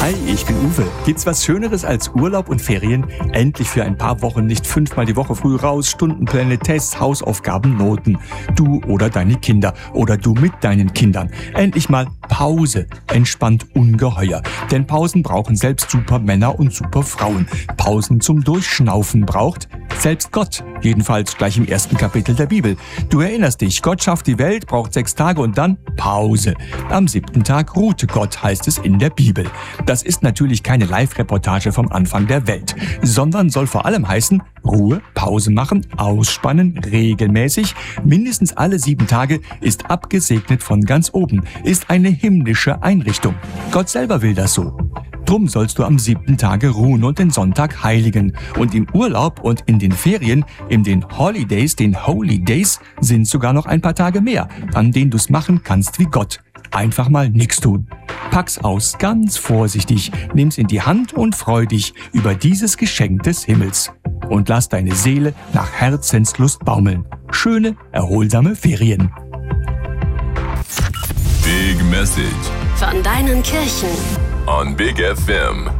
Hi, ich bin Uwe. Gibt's was Schöneres als Urlaub und Ferien? Endlich für ein paar Wochen nicht 5-mal die Woche früh raus, Stundenpläne, Tests, Hausaufgaben, Noten. Du oder deine Kinder oder du mit deinen Kindern. Endlich mal Pause. Entspannt ungeheuer. Denn Pausen brauchen selbst Supermänner und Superfrauen. Pausen zum Durchschnaufen braucht selbst Gott. Jedenfalls gleich im ersten Kapitel der Bibel. Du erinnerst dich, Gott schafft die Welt, braucht 6 Tage und dann Pause. Am 7. Tag ruhte Gott, heißt es in der Bibel. Das ist natürlich keine Live-Reportage vom Anfang der Welt, sondern soll vor allem heißen, Ruhe, Pause machen, ausspannen, regelmäßig, mindestens alle 7 Tage, ist abgesegnet von ganz oben, ist eine himmlische Einrichtung. Gott selber will das so. Drum sollst du am 7. Tage ruhen und den Sonntag heiligen. Und im Urlaub und in den Ferien, in den Holidays, den Holy Days, sind sogar noch ein paar Tage mehr, an denen du's machen kannst wie Gott. Einfach mal nix tun. Pack's aus, ganz vorsichtig, nimm's in die Hand und freu dich über dieses Geschenk des Himmels. Und lass deine Seele nach Herzenslust baumeln. Schöne, erholsame Ferien. Big Message von deinen Kirchen on Big FM.